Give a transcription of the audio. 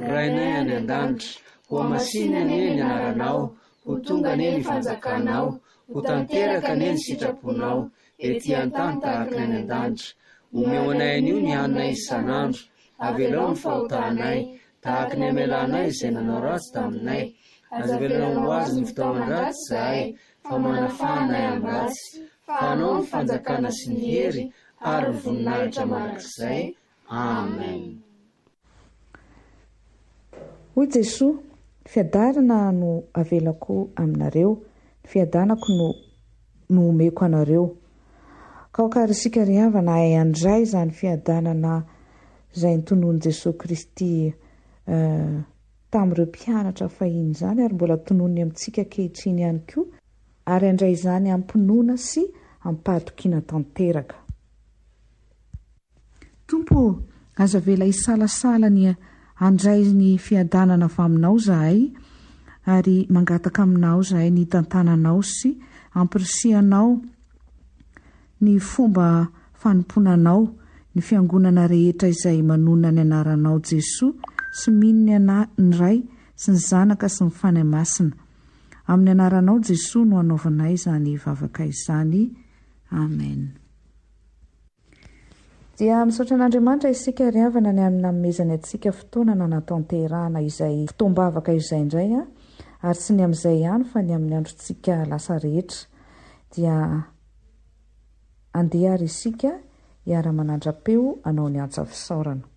rainay any an-danitra, ho amasiny anie ny anaranao, ho tonga anie ny fanjakanao, ho tanteraka anie ny sitraponao, ety an-tany tahaka ny any an-danitra. Omeo anay anio ny hanina isan'andro, avelao ny fahotanay, tahaka ny amelanay izay nanao ratsy taminay, aza avelao ho azy ny fitaovan-dratsy izahay, fa manafanay amin'ny ratsy. Fa anao ny fanjakana sy ny hery ary ny voninahitra mandrakizay. Amen. Hoy Jesosy, fiadarana no avelako aminareo, fiadanako no omeko anareo. Ka okary isika ry havana handray izany fiadanana izay notonoin' Jesosy Kristy tamin'ireo mpianatra fahiny izany, ary mbola tonony amintsika ankehitriny ihany koa, ary handray izany ampinoana sy ampahatokiana tanteraka. Tompo, aza vela isalasala ny handray ny fiadanana avy aminao zahay, ary mangataka aminao zahay ny tantananao sy ampirisianao ny fomba fanomponanao, ny fiangonana rehetra izay manona ny anaranao Jesosy, sy minony ny Ray sy ny Zanaka sy ny Fanahy Masina. Amin'ny anaranao Jesosy no anaovanay izany vavaka izany. Amen. Dia misaotra an'Andriamanitra isika ry havana ny amin'ny namezany antsika fotoana nanatanterahana izay fotoam-bavaka izay indray, ary tsy ny amin'izay ihany fa ny amin'ny androntsika lasa rehetra. Dia andeha ary isika hiara-manandra-peo anao ny antsa fisaorana.